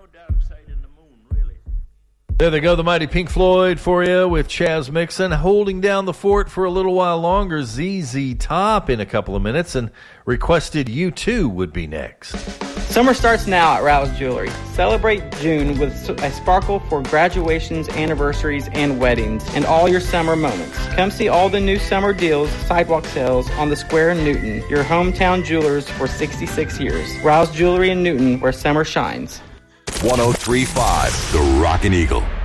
dark side in the moon, really. There they go, the mighty Pink Floyd for you with Chaz Mixon. Holding down the fort for a little while longer, ZZ Top in a couple of minutes, and requested U2 would be next. Summer starts now at Rouse Jewelry. Celebrate June with a sparkle for graduations, anniversaries, and weddings, and all your summer moments. Come see all the new summer deals, sidewalk sales on the Square in Newton, your hometown jewelers for 66 years. Rouse Jewelry in Newton, where summer shines. 103.5 The Rockin' Eagle.